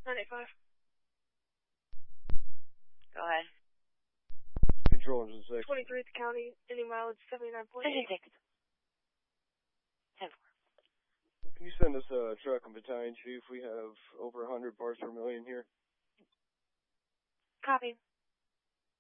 985. Go ahead. Control engine 6. 23 at the county, any mileage 79.8. 6. 10-4. Can you send us a truck and battalion, Chief? We have over 100 parts per million here. Copy.